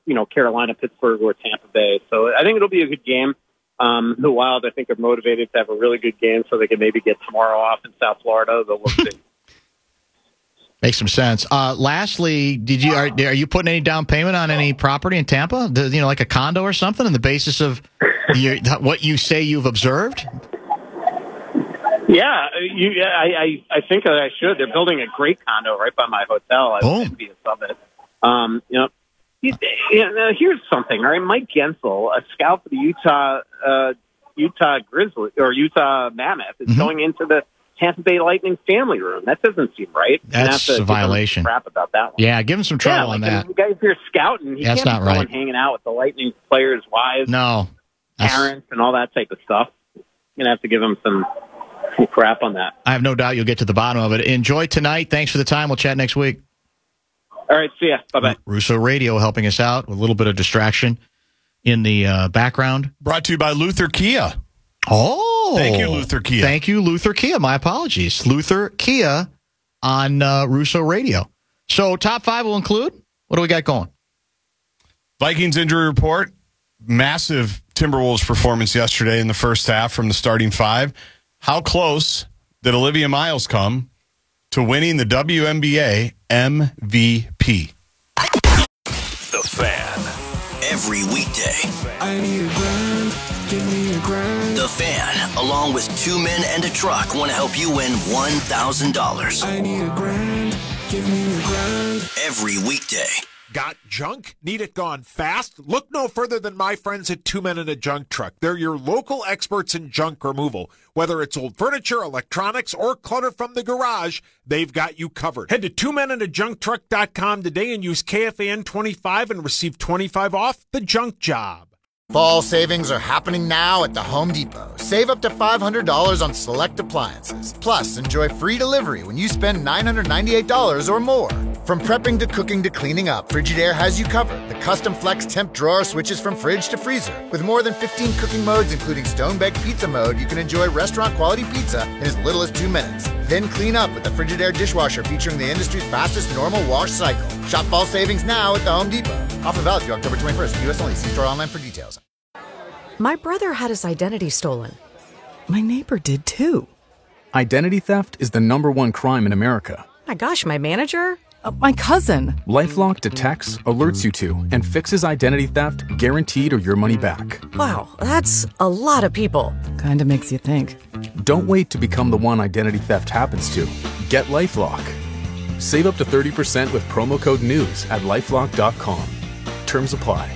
Carolina, Pittsburgh, or Tampa Bay. So I think it'll be a good game. The Wild, I think, are motivated to have a really good game so they can maybe get tomorrow off in South Florida. They'll look good. Makes some sense. Lastly, are you putting any down payment on any property in Tampa? Like a condo or something, on the basis of what you say you've observed? Yeah, I think that I should. They're building a great condo right by my hotel. I was envious of it. Here's something. All right, Mike Gensel, a scout for the Utah Grizzlies or Utah Mammoth, is going into the Tampa Bay Lightning family room. That doesn't seem right. That's a violation. Crap about that one. Yeah, give him some trouble on that. You guys are scouting. He can't be going hanging out with the Lightning players' wives, parents, and all that type of stuff. You're gonna have to give him some crap on that. I have no doubt you'll get to the bottom of it. Enjoy tonight. Thanks for the time. We'll chat next week. All right, see ya. Bye-bye. Russo Radio helping us out with a little bit of distraction in the background. Brought to you by Luther Kia. Oh. Thank you, Luther Kia. Thank you, Luther Kia. My apologies. Luther Kia on Russo Radio. So top 5 will include, what do we got going? Vikings injury report. Massive Timberwolves performance yesterday in the first half from the starting 5. How close did Olivia Miles come to winning the WNBA MVP? The Fan. Every weekday. I need a grand, give me a grand. The Fan, along with 2 men and a truck, want to help you win $1,000. I need a grand, give me a grand. Every weekday. Got junk? Need it gone fast? Look no further than my friends at 2 Men and a Junk Truck. They're your local experts in junk removal. Whether it's old furniture, electronics, or clutter from the garage, they've got you covered. Head to 2menandajuncktruck.com today and use KFAN25 and receive 25 off the junk job. Fall savings are happening now at the Home Depot. Save up to $500 on select appliances. Plus, enjoy free delivery when you spend $998 or more. From prepping to cooking to cleaning up, Frigidaire has you covered. The custom flex temp drawer switches from fridge to freezer. With more than 15 cooking modes, including stone-baked pizza mode, you can enjoy restaurant-quality pizza in as little as 2 minutes. Then clean up with the Frigidaire dishwasher featuring the industry's fastest normal wash cycle. Shop fall savings now at the Home Depot. Offer valid through October 21st. U.S. only. See store online for details. My brother had his identity stolen. My neighbor did too. Identity theft is the #1 crime in America. My gosh, my manager? My cousin. LifeLock detects, alerts you to, and fixes identity theft guaranteed or your money back. Wow, that's a lot of people. Kinda makes you think. Don't wait to become the one identity theft happens to. Get LifeLock. Save up to 30% with promo code NEWS at LifeLock.com. Terms apply.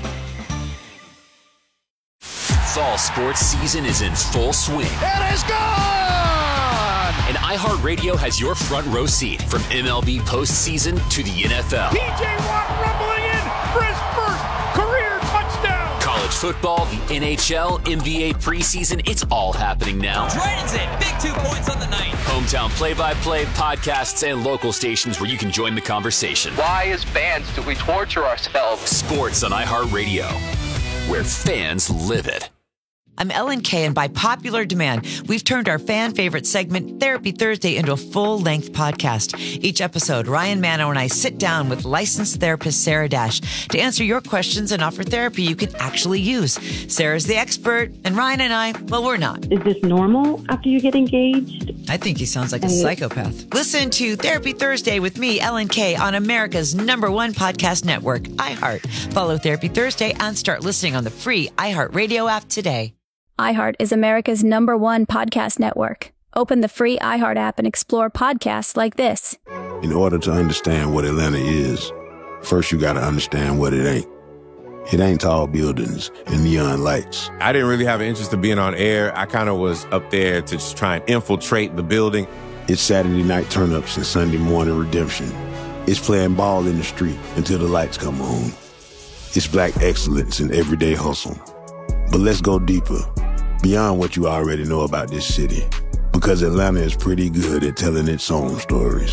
Fall sports season is in full swing. It is gone! And iHeartRadio has your front row seat from MLB postseason to the NFL. P.J. Watt rumbling in for his first career touchdown! College football, the NHL, NBA preseason, it's all happening now. Dragons in, big 2 points on the night. Hometown play-by-play, podcasts, and local stations where you can join the conversation. Why, as fans, do we torture ourselves? Sports on iHeartRadio, where fans live it. I'm Ellen Kay, and by popular demand, we've turned our fan-favorite segment, Therapy Thursday, into a full-length podcast. Each episode, Ryan Manno and I sit down with licensed therapist Sarah Dash to answer your questions and offer therapy you can actually use. Sarah's the expert, and Ryan and I, well, we're not. Is this normal after you get engaged? I think he sounds like a psychopath. Listen to Therapy Thursday with me, Ellen Kay, on America's #1 podcast network, iHeart. Follow Therapy Thursday and start listening on the free iHeartRadio app today. iHeart is America's #1 podcast network. Open the free iHeart app and explore podcasts like this. In order to understand what Atlanta is, first you got to understand what it ain't. It ain't tall buildings and neon lights. I didn't really have an interest in being on air. I kind of was up there to just try and infiltrate the building. It's Saturday night turn-ups and Sunday morning redemption. It's playing ball in the street until the lights come on. It's black excellence in everyday hustle. But let's go deeper, beyond what you already know about this city, because Atlanta is pretty good at telling its own stories.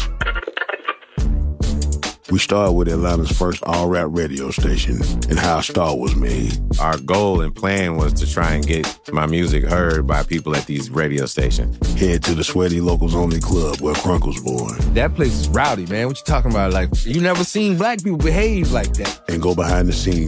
We started with Atlanta's first all-rap radio station and how a star was made. Our goal and plan was to try and get my music heard by people at these radio stations. Head to the Sweaty Locals Only Club where Crunk was born. That place is rowdy, man. What you talking about? Like, you never seen black people behave like that. And go behind the scenes